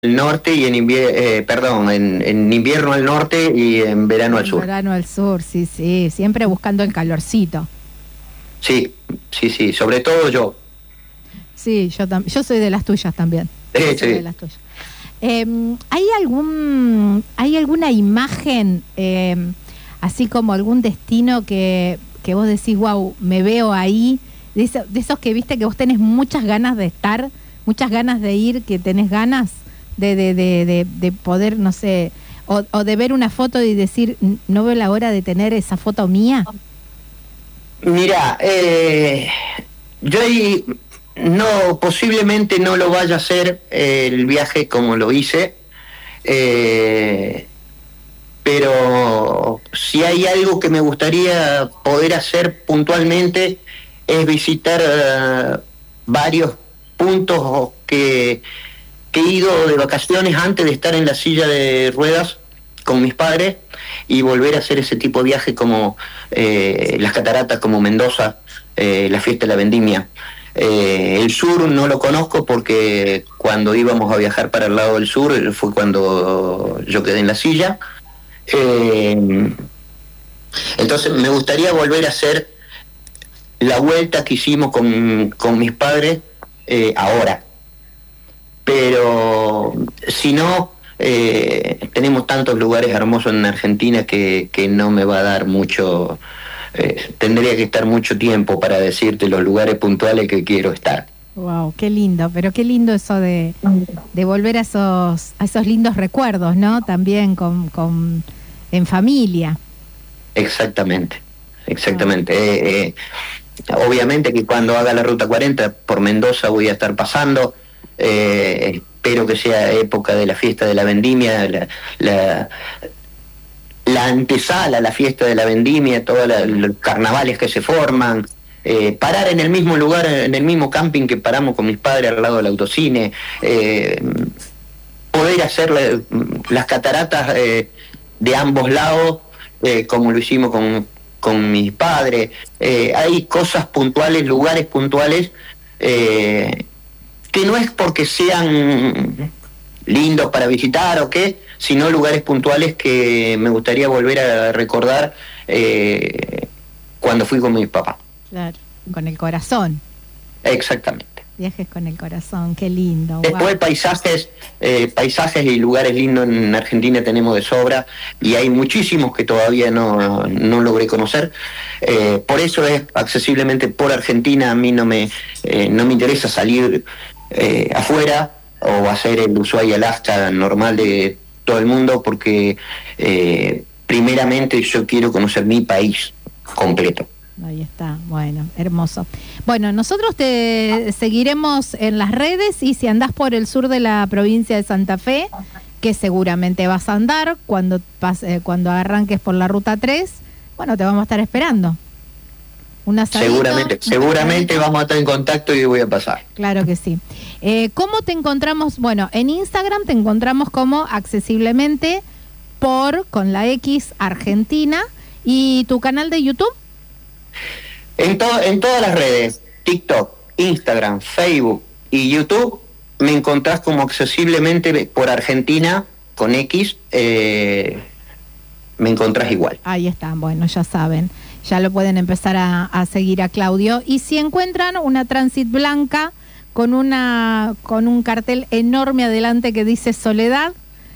norte y en invierno al norte y en verano al En sur. verano al sur, sí, sí, siempre buscando el calorcito. Sí, sí, sí, sobre todo yo. Sí, yo soy de las tuyas también. Yo soy de Sí. las tuyas. ¿Hay alguna imagen, así como algún destino que vos decís, wow, me veo ahí? De esos que viste que vos tenés muchas ganas de estar, muchas ganas de ir, que tenés ganas de poder, no sé, o de ver una foto y decir, no veo la hora de tener esa foto mía. Mira, yo ahí posiblemente no lo vaya a hacer el viaje como lo hice, pero si hay algo que me gustaría poder hacer puntualmente es visitar varios puntos que he ido de vacaciones antes de estar en la silla de ruedas con mis padres y volver a hacer ese tipo de viaje como las cataratas, como Mendoza, la fiesta de la vendimia. El sur no lo conozco porque cuando íbamos a viajar para el lado del sur fue cuando yo quedé en la silla. Entonces me gustaría volver a hacer la vuelta que hicimos con mis padres ahora. Pero si no, tenemos tantos lugares hermosos en Argentina que no me va a dar mucho, tendría que estar mucho tiempo para decirte los lugares puntuales que quiero estar. Wow, qué lindo, pero qué lindo eso de volver a esos lindos recuerdos, ¿no? También en familia. Exactamente, exactamente. Obviamente que cuando haga la Ruta 40 por Mendoza voy a estar pasando. Espero que sea época de la fiesta de la vendimia, la antesala a la fiesta de la vendimia, todos los carnavales que se forman, parar en el mismo lugar, en el mismo camping que paramos con mis padres al lado del autocine, poder hacer las cataratas de ambos lados, como lo hicimos con mis padres. Hay cosas puntuales, lugares puntuales, que no es porque sean lindos para visitar o qué, sino lugares puntuales que me gustaría volver a recordar cuando fui con mi papá. Claro, con el corazón. Exactamente. Viajes con el corazón, qué lindo. Después Wow. paisajes y lugares lindos en Argentina tenemos de sobra y hay muchísimos que todavía no logré conocer. Por eso es accesiblemente por Argentina. A mí no me interesa salir afuera o hacer el Ushuaia-Alaska normal de todo el mundo porque primeramente yo quiero conocer mi país completo. Ahí está, bueno, hermoso. Bueno, nosotros te seguiremos en las redes y si andás por el sur de la provincia de Santa Fe, que seguramente vas a andar cuando arranques por la Ruta 3, bueno, te vamos a estar esperando. Un asadito, Seguramente vamos a estar en contacto y voy a pasar. Claro que sí. ¿Cómo te encontramos? Bueno, en Instagram te encontramos como accesiblemente con la X Argentina y tu canal de YouTube. En todas las redes, TikTok, Instagram, Facebook y YouTube, me encontrás como accesiblemente por Argentina, con X, me encontrás igual. Ahí está, bueno, ya saben, ya lo pueden empezar a seguir a Claudio. Y si encuentran una Transit blanca con un cartel enorme adelante que dice Soledad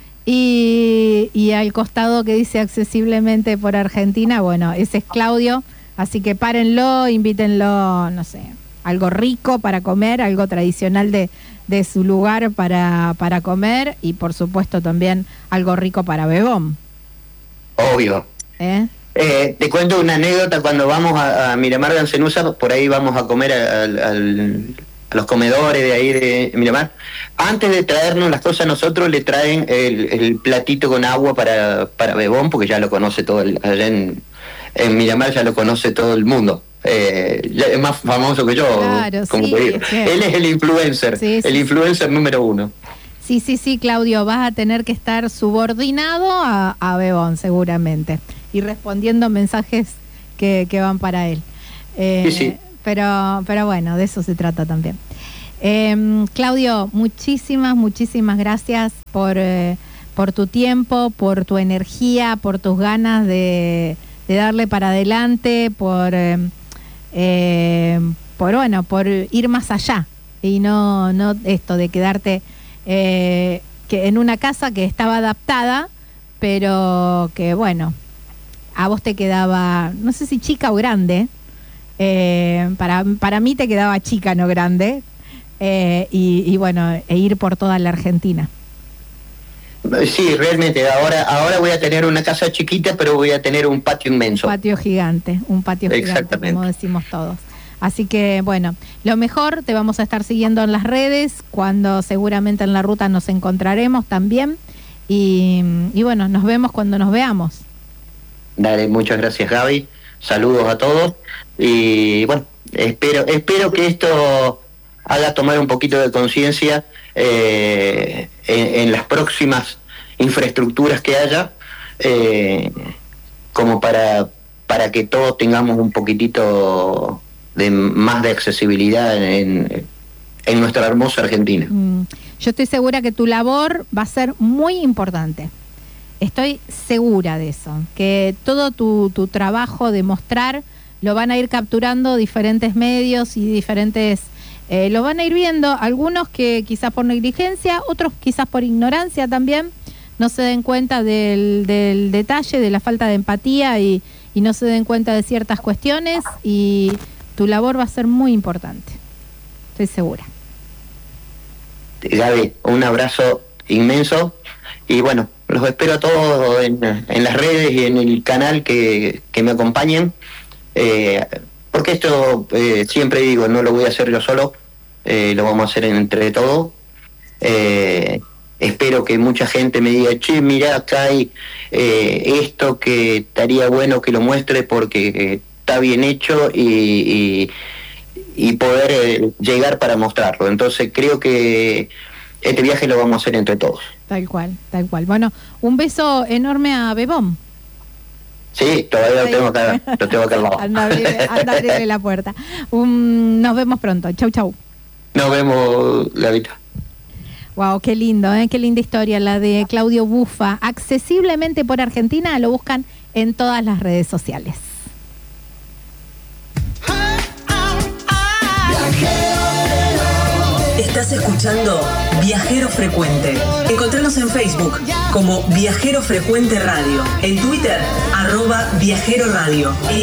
y al costado que dice accesiblemente por Argentina, bueno, ese es Claudio. Así que párenlo, invítenlo, no sé, algo rico para comer, algo tradicional de su lugar para comer y por supuesto también algo rico para bebón. Obvio. Te cuento una anécdota. Cuando vamos a Miramar de Ancenusa, por ahí vamos a comer a los comedores de ahí de Miramar. Antes de traernos las cosas, nosotros le traen el platito con agua para bebón, porque ya lo conoce todo allá en Miramar ya lo conoce todo el mundo. Ya es más famoso que yo, claro, como sí, te digo. Él es el influencer, sí, el influencer número 1. Sí, Claudio, vas a tener que estar subordinado a Bebón seguramente y respondiendo mensajes que van para él. Sí. Pero bueno, de eso se trata también. Claudio, muchísimas gracias por tu tiempo, por tu energía, por tus ganas de darle para adelante, por ir más allá y no esto de quedarte que en una casa que estaba adaptada, pero que bueno, a vos te quedaba, no sé si chica o grande, para mí te quedaba chica, no grande, y bueno, ir por toda la Argentina. Sí, realmente, ahora voy a tener una casa chiquita, pero voy a tener un patio inmenso. Un patio gigante, como decimos todos. Así que, bueno, lo mejor, te vamos a estar siguiendo en las redes, cuando seguramente en la ruta nos encontraremos también. Y bueno, nos vemos cuando nos veamos. Dale, muchas gracias, Gaby. Saludos a todos. Y bueno, espero que esto haga tomar un poquito de conciencia en las próximas infraestructuras que haya, como para que todos tengamos un poquitito más de accesibilidad en nuestra hermosa Argentina. Yo estoy segura que tu labor va a ser muy importante. Estoy segura de eso, que todo tu trabajo de mostrar lo van a ir capturando diferentes medios y diferentes... lo van a ir viendo, algunos que quizás por negligencia, otros quizás por ignorancia también, no se den cuenta del detalle, de la falta de empatía y no se den cuenta de ciertas cuestiones, y tu labor va a ser muy importante, estoy segura. Gaby, un abrazo inmenso y bueno, los espero a todos en las redes y en el canal que me acompañen. Porque esto, siempre digo, no lo voy a hacer yo solo, lo vamos a hacer entre todos. Espero que mucha gente me diga, che, mirá, acá hay esto que estaría bueno que lo muestre porque está bien hecho y poder llegar para mostrarlo. Entonces creo que este viaje lo vamos a hacer entre todos. Tal cual. Bueno, un beso enorme a Bebón. Sí, todavía lo tengo acá al lado. Anda a abrirle la puerta. Nos vemos pronto. Chau. Nos vemos, Gavita. Wow, qué lindo, qué linda historia la de Claudio Bufa. Accesiblemente por Argentina, lo buscan en todas las redes sociales. Estás escuchando Viajero Frecuente. Encontranos en Facebook como Viajero Frecuente Radio. En Twitter, @Viajero Radio.